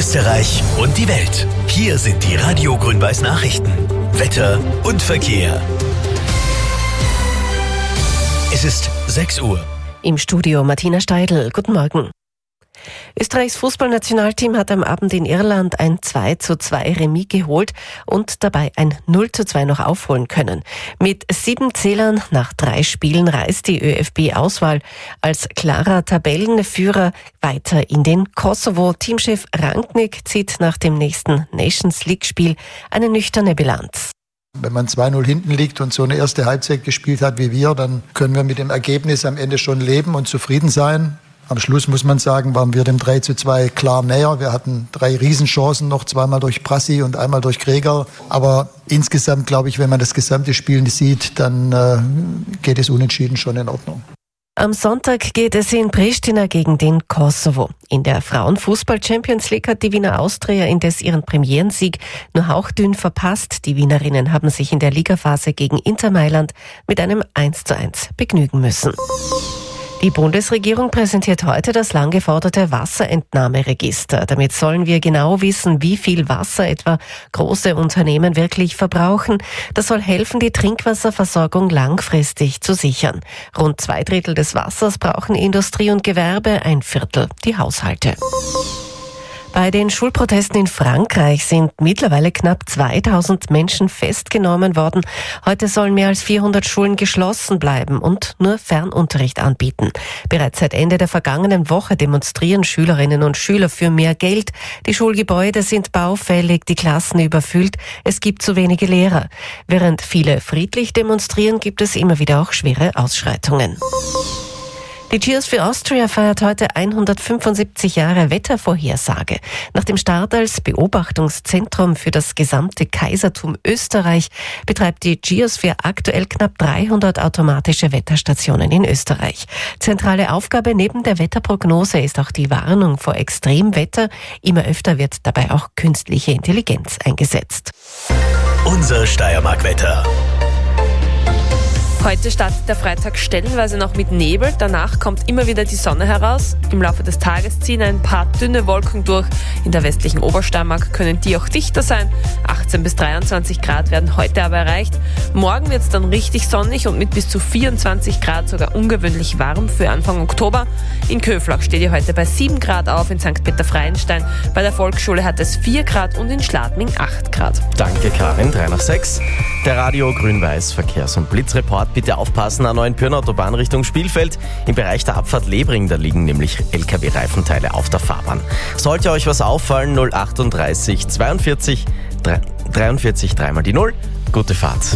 Österreich und die Welt. Hier sind die Radio Grün-Weiß Nachrichten. Wetter und Verkehr. Es ist 6 Uhr. Im Studio Martina Steidl. Guten Morgen. Österreichs Fußballnationalteam hat am Abend in Irland ein 2:2 Remis geholt und dabei ein 0:2 noch aufholen können. Mit 7 Zählern nach 3 Spielen reist die ÖFB-Auswahl als klarer Tabellenführer weiter in den Kosovo. Teamchef Rangnick zieht nach dem nächsten Nations League-Spiel eine nüchterne Bilanz. Wenn man 2-0 hinten liegt und so eine erste Halbzeit gespielt hat wie wir, dann können wir mit dem Ergebnis am Ende schon leben und zufrieden sein. Am Schluss muss man sagen, waren wir dem 3:2 klar näher. Wir hatten 3 Riesenchancen noch, zweimal durch Prassi und einmal durch Greger. Aber insgesamt, glaube ich, wenn man das gesamte Spiel sieht, dann geht es unentschieden schon in Ordnung. Am Sonntag geht es in Pristina gegen den Kosovo. In der Frauenfußball-Champions League hat die Wiener Austria indes ihren Premierensieg nur hauchdünn verpasst. Die Wienerinnen haben sich in der Ligaphase gegen Inter Mailand mit einem 1:1 begnügen müssen. Die Bundesregierung präsentiert heute das lang geforderte Wasserentnahmeregister. Damit sollen wir genau wissen, wie viel Wasser etwa große Unternehmen wirklich verbrauchen. Das soll helfen, die Trinkwasserversorgung langfristig zu sichern. Rund 2/3 des Wassers brauchen Industrie und Gewerbe, 1/4 die Haushalte. Bei den Schulprotesten in Frankreich sind mittlerweile knapp 2000 Menschen festgenommen worden. Heute sollen mehr als 400 Schulen geschlossen bleiben und nur Fernunterricht anbieten. Bereits seit Ende der vergangenen Woche demonstrieren Schülerinnen und Schüler für mehr Geld. Die Schulgebäude sind baufällig, die Klassen überfüllt, es gibt zu wenige Lehrer. Während viele friedlich demonstrieren, gibt es immer wieder auch schwere Ausschreitungen. Die Cheers for Austria feiert heute 175 Jahre Wettervorhersage. Nach dem Start als Beobachtungszentrum für das gesamte Kaisertum Österreich betreibt die Geosphere aktuell knapp 300 automatische Wetterstationen in Österreich. Zentrale Aufgabe neben der Wetterprognose ist auch die Warnung vor Extremwetter. Immer öfter wird dabei auch künstliche Intelligenz eingesetzt. Unser Steiermark-Wetter. Heute startet der Freitag stellenweise noch mit Nebel, danach kommt immer wieder die Sonne heraus. Im Laufe des Tages ziehen ein paar dünne Wolken durch. In der westlichen Obersteiermark können die auch dichter sein. 18 bis 23 Grad werden heute aber erreicht. Morgen wird es dann richtig sonnig und mit bis zu 24 Grad sogar ungewöhnlich warm für Anfang Oktober. In Köflach steht ihr heute bei 7 Grad auf, in St. Peter-Freienstein. Bei der Volksschule hat es 4 Grad und in Schladming 8 Grad. Danke Karin, 3 nach 6. Der Radio Grün-Weiß Verkehrs- und Blitzreport. Bitte aufpassen, A9 Autobahn Richtung Spielfeld. Im Bereich der Abfahrt Lebring, da liegen nämlich LKW-Reifenteile auf der Fahrbahn. Sollte euch was auffallen, 038 42 43 3 mal die 0. Gute Fahrt.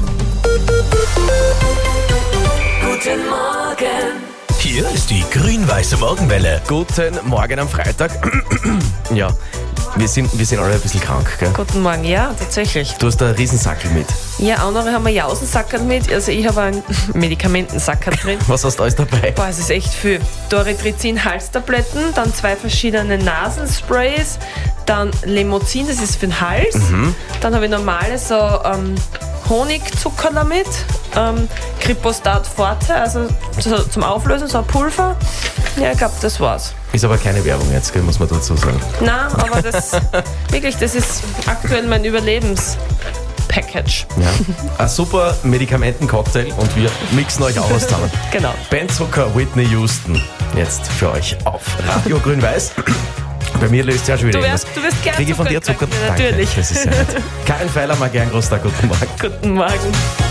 Guten Morgen. Hier ist die grün-weiße Morgenwelle. Guten Morgen am Freitag. Ja, wir sind alle ein bisschen krank, gell? Guten Morgen, ja, tatsächlich. Du hast einen Riesensackel mit. Ja, andere haben einen Jausensackerl mit, also ich habe einen Medikamentensackerl drin. Was hast du alles dabei? Boah, es ist echt viel. Doritrizin Halstabletten, dann 2 verschiedene Nasensprays, dann Lemozin, das ist für den Hals. Dann habe ich normale so Honigzuckerl mit, Kripostat Forte, also so zum Auflösen, so ein Pulver. Ja, ich glaube, das war's. Ist aber keine Werbung jetzt, gell, muss man dazu sagen. Nein, aber das ist aktuell mein Überlebenspackage. Ja. Ein super Medikamentencocktail und wir mixen euch auch was zusammen. Genau. Ben Zucker, Whitney Houston, jetzt für euch auf Radio Grün-Weiß. Bei mir löst ja schon wieder irgendwas. Du wirst gerne Kriege ich von dir Zucker? Natürlich. Danke, das ist sehr nett. Karin Feiler, mal gern, Großtag, guten Morgen. Guten Morgen.